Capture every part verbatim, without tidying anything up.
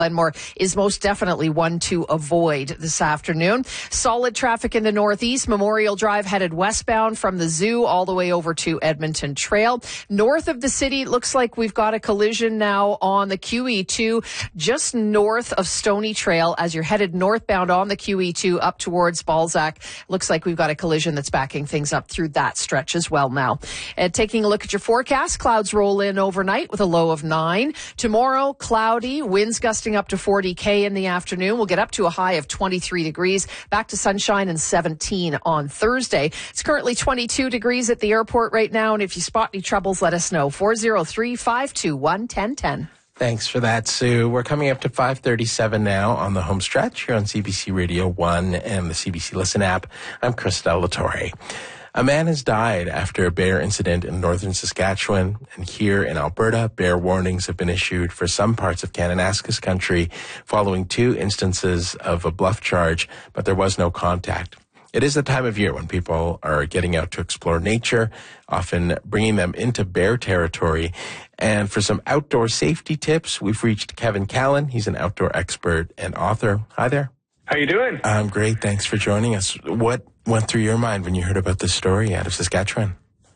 Glenmore is most definitely one to avoid this afternoon. Solid traffic in the northeast. Memorial Drive headed westbound from the zoo all the way over to Edmonton Trail. North of the city, it looks like we've got a collision now on the Q E two just north of Stony Trail as you're headed northbound on the Q E two up towards Balzac. Looks like we've got a collision that's backing things up through that stretch as well now. And taking a look at your forecast, clouds roll in overnight with a low of nine. Tomorrow, cloudy, winds gusting up to forty K in the afternoon. We'll get up to a high of twenty-three degrees, back to sunshine and seventeen on Thursday. It's currently twenty-two degrees at the airport right now, and if you spot any troubles, let us know. four oh three, five two one, one oh one oh. Thanks for that, Sue. We're coming up to five thirty-seven now on the home stretch here on C B C Radio one and the C B C Listen app. I'm Chris Delatorre. A man has died after a bear incident in northern Saskatchewan, and here in Alberta, bear warnings have been issued for some parts of Kananaskis country following two instances of a bluff charge, but there was no contact. It is the time of year when people are getting out to explore nature, often bringing them into bear territory. And for some outdoor safety tips, we've reached Kevin Callan. He's an outdoor expert and author. Hi there. How you doing? I'm great. Thanks for joining us. What went through your mind when you heard about this story out of Saskatchewan?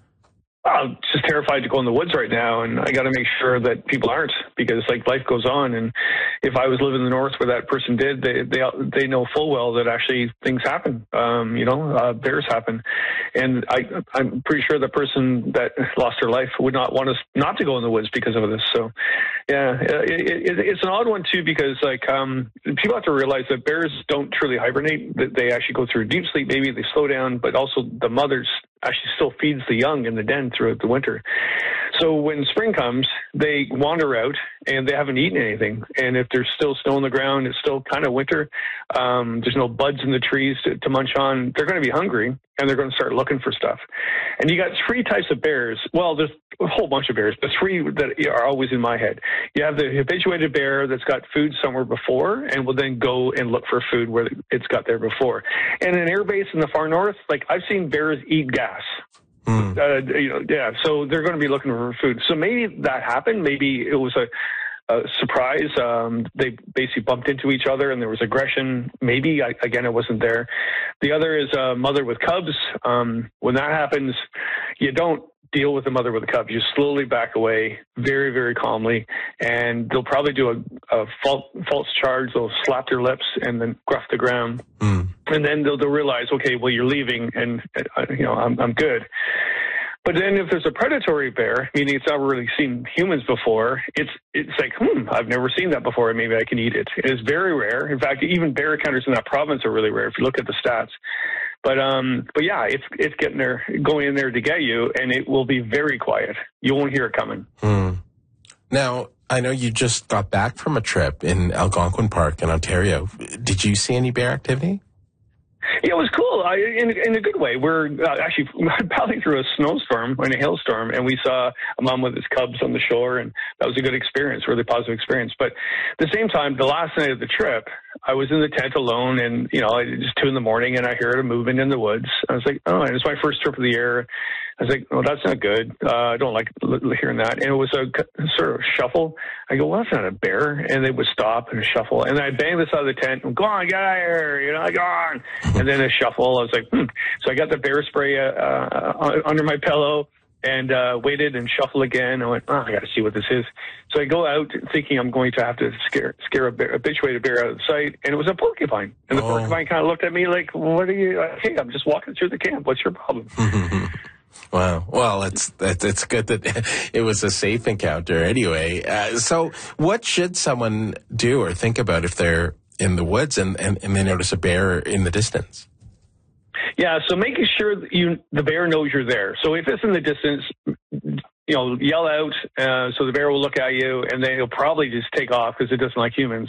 I'm just terrified to go in the woods right now, and I got to make sure that people aren't, because like life goes on. And if I was living in the north where that person did, they they they know full well that actually things happen. Um, you know, uh, bears happen, and I I'm pretty sure the person that lost their life would not want us not to go in the woods because of this. So, yeah, it, it, it's an odd one too, because like um, people have to realize that bears don't truly hibernate; that they actually go through deep sleep. Maybe they slow down, but also the mothers actually still feeds the young in the den throughout the winter. So when spring comes, they wander out and they haven't eaten anything. And if there's still snow on the ground, it's still kind of winter. Um, there's no buds in the trees to, to munch on. They're going to be hungry, and they're going to start looking for stuff. And you got three types of bears. Well, there's a whole bunch of bears, but three that are always in my head. You have the habituated bear that's got food somewhere before and will then go and look for food where it's got there before. And an air base in the far north, like I've seen bears eat gas. Mm. Uh, you know, yeah, so they're going to be looking for food. So maybe that happened. Maybe it was a, a surprise. Um, they basically bumped into each other and there was aggression. Maybe, I, again, it wasn't there. The other is a mother with cubs. Um, when that happens, you don't deal with the mother with the cubs. You slowly back away very, very calmly, and they'll probably do a, a false, false charge. They'll slap their lips and then gruff the ground. Mm. And then they'll, they'll realize, okay, well, you're leaving, and, uh, you know, I'm, I'm good. But then if there's a predatory bear, meaning it's never really seen humans before, it's it's like, hmm, I've never seen that before, and maybe I can eat it. It is very rare. In fact, even bear encounters in that province are really rare if you look at the stats. But um, but yeah, it's it's getting there, going in there to get you, and it will be very quiet. You won't hear it coming. Hmm. Now, I know you just got back from a trip in Algonquin Park in Ontario. Did you see any bear activity? Yeah, it was cool I, in, in a good way. We're uh, actually paddling through a snowstorm and a hailstorm, and we saw a mom with his cubs on the shore, and that was a good experience, really positive experience. But at the same time, the last night of the trip, I was in the tent alone, and, you know, it's two in the morning, and I heard a movement in the woods. I was like, oh, and it's my first trip of the year. I was like, oh, that's not good. Uh, I don't like hearing that. And it was a sort of shuffle. I go, well, that's not a bear. And they would stop and shuffle. And I banged this out of the tent. And, go on, get out of here. You know, go on. And then a shuffle. I was like, hmm. So I got the bear spray uh, uh, under my pillow and uh, waited and shuffle again. I went, oh, I got to see what this is. So I go out thinking I'm going to have to scare scare a, bear, a habituated bear out of the sight. And it was a porcupine. And the oh. porcupine kind of looked at me like, what are you? Hey, I'm just walking through the camp. What's your problem? Wow. Well, it's it's good that it was a safe encounter anyway. Uh, so what should someone do or think about if they're in the woods and, and, and they notice a bear in the distance? Yeah, so making sure that you the bear knows you're there. So if it's in the distance, you know, yell out uh, so the bear will look at you, and then he'll probably just take off because it doesn't like humans.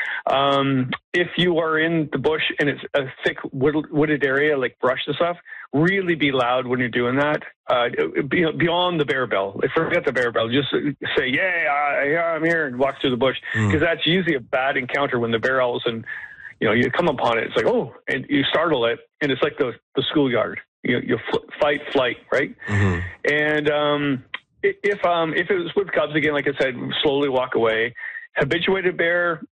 Um, if you are in the bush and it's a thick wood, wooded area like brush and stuff, really be loud when you're doing that. Uh, beyond the bear bell, forget the bear bell. Just say, "Yeah, yeah, I'm here," and walk through the bush, because mm. that's usually a bad encounter when the bear owls and you know you come upon it. It's like, oh, and you startle it, and it's like the the schoolyard. You you fight, flight, right? Mm-hmm. And um, if um if it was with cubs again, like I said, slowly walk away. Habituated bear,